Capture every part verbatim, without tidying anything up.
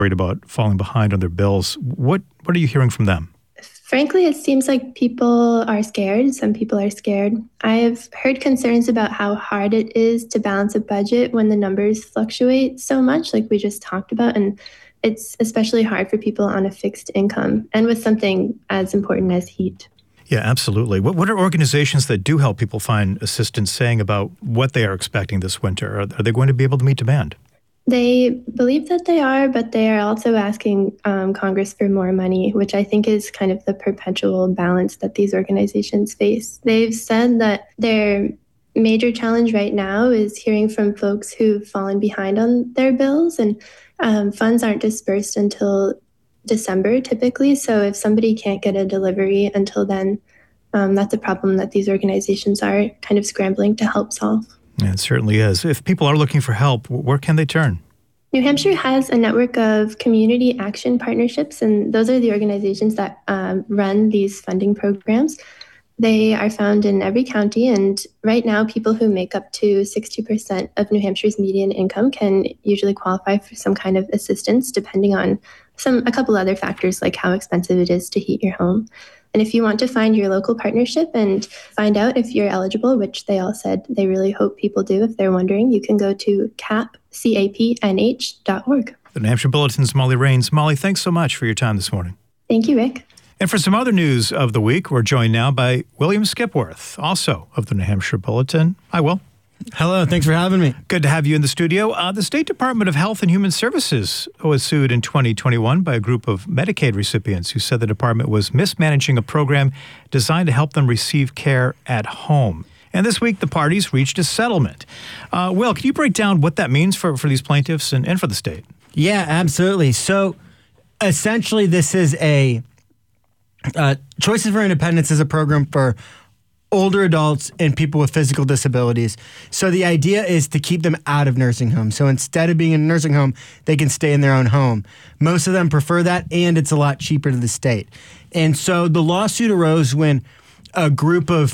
worried about falling behind on their bills. What what are you hearing from them? Frankly, it seems like people are scared. Some people are scared. I've heard concerns about how hard it is to balance a budget when the numbers fluctuate so much, like we just talked about. And it's especially hard for people on a fixed income and with something as important as heat. Yeah, absolutely. What, what are organizations that do help people find assistance saying about what they are expecting this winter? Are, are they going to be able to meet demand? They believe that they are, but they are also asking um, Congress for more money, which I think is kind of the perpetual balance that these organizations face. They've said that their major challenge right now is hearing from folks who've fallen behind on their bills, and um, funds aren't dispersed until December typically. So if somebody can't get a delivery until then, um, that's a problem that these organizations are kind of scrambling to help solve. Yeah, it certainly is. If people are looking for help, where can they turn? New Hampshire has a network of community action partnerships, and those are the organizations that um, run these funding programs. They are found in every county, and right now people who make up to sixty percent of New Hampshire's median income can usually qualify for some kind of assistance, depending on some a couple other factors like how expensive it is to heat your home. And if you want to find your local partnership and find out if you're eligible, which they all said they really hope people do if they're wondering, you can go to cap, C A P N H dot org. The New Hampshire Bulletin's Molly Rains. Molly, thanks so much for your time this morning. Thank you, Rick. And for some other news of the week, we're joined now by William Skipworth, also of the New Hampshire Bulletin. Hi, Will. Hello, thanks for having me. Good to have you in the studio. Uh, the State Department of Health and Human Services was sued in twenty twenty-one by a group of Medicaid recipients who said the department was mismanaging a program designed to help them receive care at home. And this week, the parties reached a settlement. Uh, Will, can you break down what that means for, for these plaintiffs and, and for the state? Yeah, absolutely. So essentially, this is a uh, Choices for Independence is a program for older adults and people with physical disabilities. So the idea is to keep them out of nursing homes. So instead of being in a nursing home, they can stay in their own home. Most of them prefer that, and it's a lot cheaper to the state. And so the lawsuit arose when a group of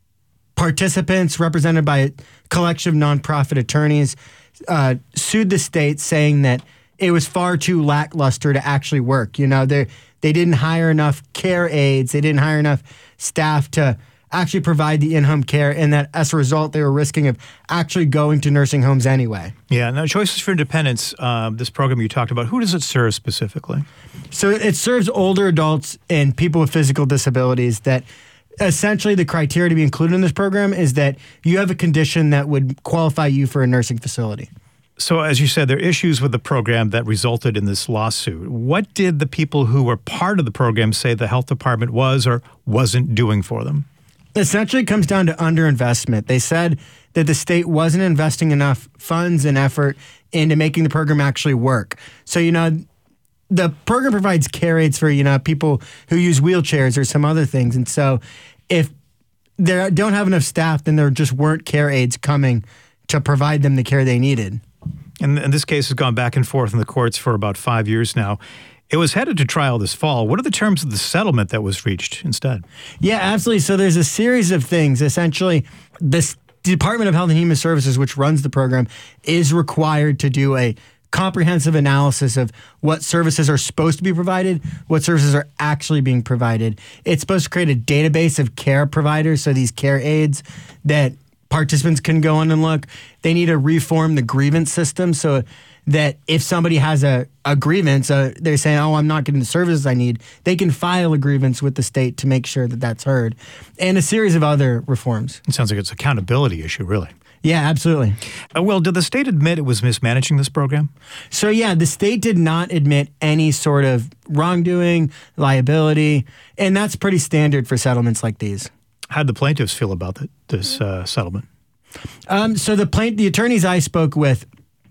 participants represented by a collection of nonprofit attorneys uh, sued the state, saying that it was far too lackluster to actually work. You know, they they didn't hire enough care aides. They didn't hire enough staff to actually provide the in-home care, and that as a result, they were risking of actually going to nursing homes anyway. Yeah. Now, Choices for Independence, uh, this program you talked about, who does it serve specifically? So it serves older adults and people with physical disabilities that essentially the criteria to be included in this program is that you have a condition that would qualify you for a nursing facility. So as you said, there are issues with the program that resulted in this lawsuit. What did the people who were part of the program say the health department was or wasn't doing for them? Essentially, it comes down to underinvestment. They said that the state wasn't investing enough funds and effort into making the program actually work. So, you know, the program provides care aids for, you know, people who use wheelchairs or some other things. And so if they don't have enough staff, then there just weren't care aides coming to provide them the care they needed. And, and this case has gone back and forth in the courts for about five years now. It was headed to trial this fall. What are the terms of the settlement that was reached instead? Yeah, absolutely. So there's a series of things. Essentially, the Department of Health and Human Services, which runs the program, is required to do a comprehensive analysis of what services are supposed to be provided, what services are actually being provided. It's supposed to create a database of care providers, so these care aides that participants can go on and look. They need to reform the grievance system so that if somebody has a, a grievance, uh, they're saying, oh, I'm not getting the services I need, they can file a grievance with the state to make sure that that's heard, and a series of other reforms. It sounds like it's an accountability issue, really. Yeah, absolutely. Uh, well, did the state admit it was mismanaging this program? So, yeah, the state did not admit any sort of wrongdoing, liability, and that's pretty standard for settlements like these. How did the plaintiffs feel about the, this uh, settlement? Um, so the plaint- the attorneys I spoke with,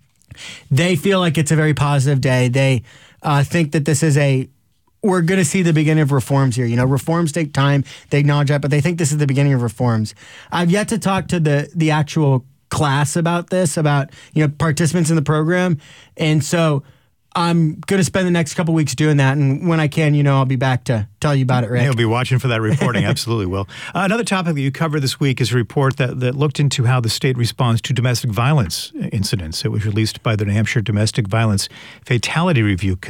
they feel like it's a very positive day. They uh, think that this is a, we're going to see the beginning of reforms here. You know, reforms take time. They acknowledge that, but they think this is the beginning of reforms. I've yet to talk to the the actual class about this, about, you know, participants in the program. And so I'm going to spend the next couple weeks doing that. And when I can, you know, I'll be back to tell you about it, Rick. He'll be watching for that reporting. Absolutely will. Uh, another topic that you covered this week is a report that, that looked into how the state responds to domestic violence incidents. It was released by the New Hampshire Domestic Violence Fatality Review